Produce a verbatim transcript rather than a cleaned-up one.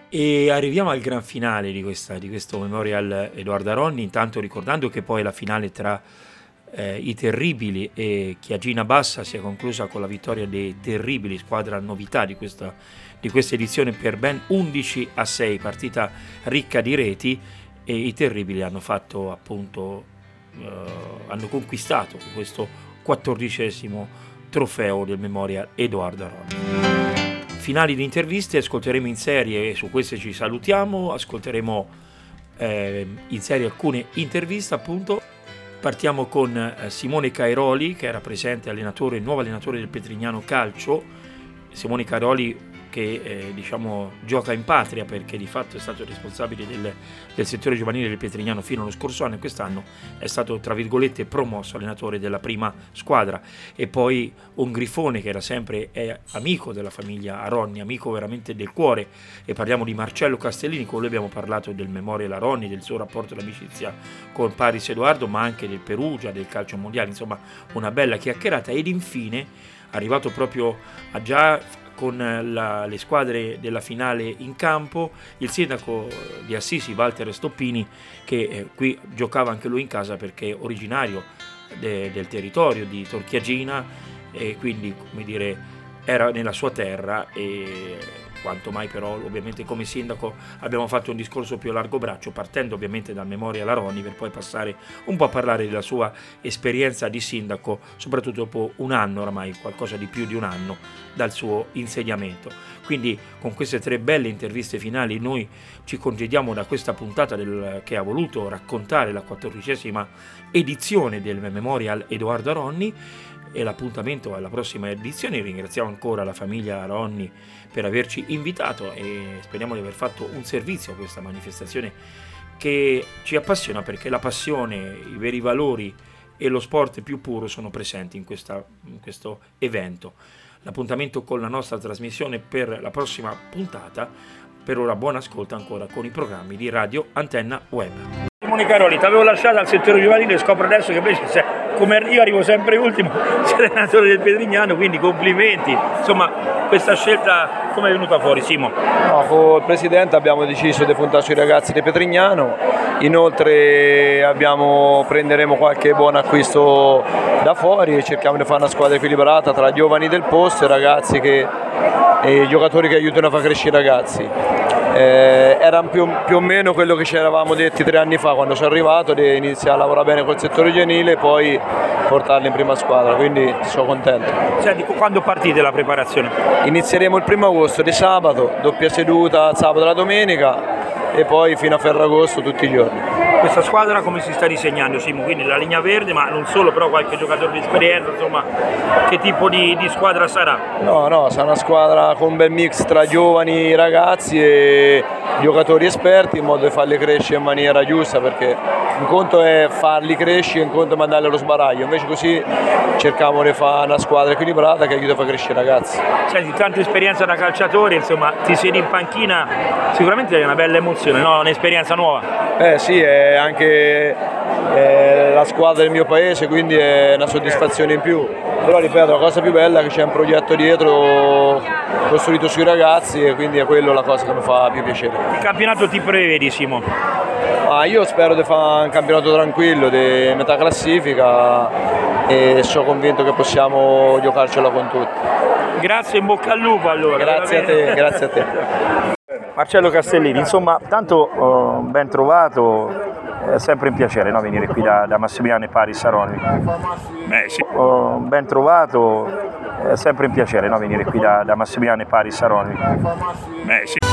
E arriviamo al gran finale di, questa, di questo Memorial Edoardo Aronni, intanto ricordando che poi la finale tra eh, i Terribili e Chiagina Bassa si è conclusa con la vittoria dei Terribili, squadra novità di questa, di questa edizione, per ben undici a sei, partita ricca di reti, e i Terribili hanno fatto appunto, eh, hanno conquistato questo quattordicesimo trofeo del Memorial Edoardo Aronni. Finali di interviste ascolteremo in serie, e su queste ci salutiamo, ascolteremo eh, in serie alcune interviste appunto. Partiamo con eh, Simone Cairoli, che era presente allenatore, nuovo allenatore del Petrignano Calcio. Simone Cairoli che eh, diciamo gioca in patria, perché di fatto è stato responsabile del, del settore giovanile del Petrignano fino allo scorso anno, e quest'anno è stato tra virgolette promosso allenatore della prima squadra. E poi un grifone che era sempre è amico della famiglia Aronni, amico veramente del cuore, e parliamo di Marcello Castellini. Con lui abbiamo parlato del Memorial Aronni, del suo rapporto d'amicizia con Paris Edoardo, ma anche del Perugia, del calcio mondiale, insomma una bella chiacchierata. Ed infine, arrivato proprio a già con la, le squadre della finale in campo, il sindaco di Assisi Walter Stoppini, che eh, qui giocava anche lui in casa perché è originario de, del territorio di Torchiagina, e quindi, come dire, era nella sua terra. E quanto mai però ovviamente come sindaco abbiamo fatto un discorso più a largo braccio, partendo ovviamente dal Memorial Aronni, per poi passare un po' a parlare della sua esperienza di sindaco, soprattutto dopo un anno oramai, qualcosa di più di un anno dal suo insediamento. Quindi con queste tre belle interviste finali noi ci congediamo da questa puntata del, che ha voluto raccontare la quattordicesima edizione del Memorial Edoardo Aronni, e l'appuntamento alla prossima edizione. Ringraziamo ancora la famiglia Aronni per averci invitato, e speriamo di aver fatto un servizio a questa manifestazione che ci appassiona, perché la passione, i veri valori e lo sport più puro sono presenti in, questa, in questo evento. L'appuntamento con la nostra trasmissione per la prossima puntata. Per ora buon ascolto ancora con i programmi di Radio Antenna Web. Simone Cairoli, ti avevo lasciato al settore giovanile e scopro adesso che invece sei, come io arrivo sempre ultimo, sei allenatore del Petrignano, quindi complimenti. Insomma, questa scelta come è venuta fuori, Simo? No, con il presidente abbiamo deciso di puntare sui ragazzi del Petrignano, inoltre abbiamo, prenderemo qualche buon acquisto da fuori e cerchiamo di fare una squadra equilibrata tra giovani del posto e ragazzi che, e i giocatori che aiutano a far crescere i ragazzi. Eh, era più, più o meno quello che ci eravamo detti tre anni fa quando sono arrivato, di iniziare a lavorare bene col settore giovanile e poi portarli in prima squadra, quindi sono contento. Senti, quando partite la preparazione? Inizieremo il primo agosto di sabato, doppia seduta sabato e la domenica, e poi fino a Ferragosto tutti i giorni. Questa squadra come si sta disegnando, Simo? Quindi la linea verde, ma non solo, però qualche giocatore di esperienza, insomma, che tipo di, di squadra sarà? No, no, sarà una squadra con un bel mix tra giovani ragazzi e giocatori esperti, in modo da farli crescere in maniera giusta, perché un conto è farli crescere, un conto è mandarli allo sbaraglio, invece così cerchiamo di fare una squadra equilibrata che aiuta a far crescere i ragazzi. Senti, tanta esperienza da calciatore, insomma, ti siedi in panchina, sicuramente è una bella emozione, no? Un'esperienza nuova. Eh sì, è anche è la squadra del mio paese, quindi è una soddisfazione in più. Però ripeto, la cosa più bella è che c'è un progetto dietro costruito sui ragazzi, e quindi è quello la cosa che mi fa più piacere. Il campionato ti prevedi, Simo? Ma io spero di fare un campionato tranquillo, di metà classifica, e sono convinto che possiamo giocarcela con tutti. Grazie, in bocca al lupo allora. Grazie a te, grazie a te. Marcello Castellini, insomma, tanto uh, ben trovato, è sempre un piacere, no, venire qui da, da Massimiliano e Paris Aronni. Beh, sì. uh, ben trovato, è sempre un piacere, no, venire qui da, da Massimiliano e Paris Aronni. Beh, sì.